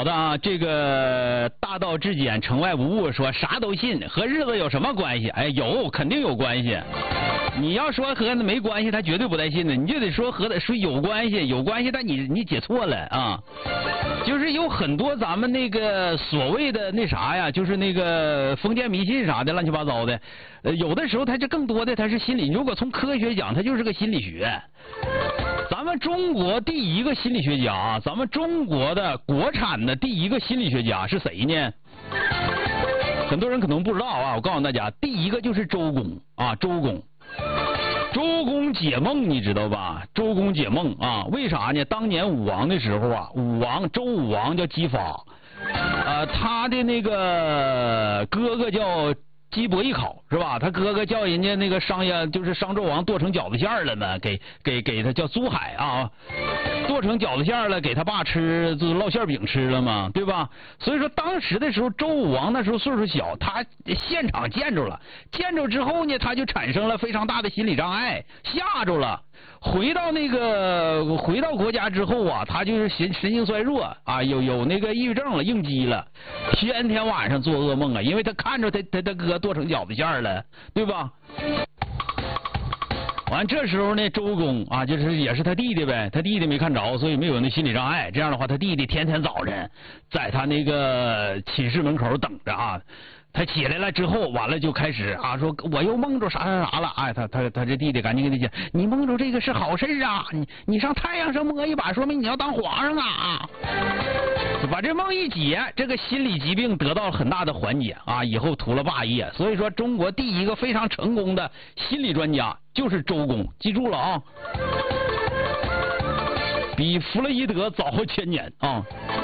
好的啊，这个大道至简，城外无物说啥都信，和日子有什么关系？哎，有，肯定有关系。你要说和没关系，他绝对不带信的。你就得说说有关系，有关系，但你解错了啊。就是有很多咱们那个所谓的那啥呀，就是那个封建迷信啥的，乱七八糟的。有的时候它这更多的它是心理。如果从科学讲，它就是个心理学。咱们中国第一个心理学家啊，咱们中国的国产的第一个心理学家是谁呢？很多人可能不知道啊，我告诉大家，第一个就是周公啊，周公解梦，你知道吧？周公解梦啊，为啥呢？当年武王的时候啊，周武王叫姬发，他的那个哥哥叫姬伯邑考，是吧？他哥哥叫人家那个就是商纣王剁成饺子馅了嘛，给他叫苏海啊，剁成饺子馅了，给他爸吃就是烙馅饼吃了嘛，对吧？所以说当时的时候，周武王那时候岁数小，他现场见着了，见着之后呢，他就产生了非常大的心理障碍，吓着了。回到国家之后啊，他就是神经衰弱啊，有那个抑郁症了，应激了，天天晚上做噩梦啊，因为他看着他哥剁成饺子馅了，对吧？完这时候呢，周公啊，就是也是他弟弟呗，他弟弟没看着，所以没有那心理障碍。这样的话，他弟弟天天早晨在他那个寝室门口等着啊。他起来了之后，完了就开始啊说我又梦着啥了，哎，他这弟弟赶紧跟他讲，你梦着这个是好事啊，你上太阳上摸一把，说明你要当皇上啊。把这梦一解，这个心理疾病得到了很大的缓解啊，以后图了霸业。所以说，中国第一个非常成功的心理专家就是周公，记住了啊，比弗洛伊德早1000年啊。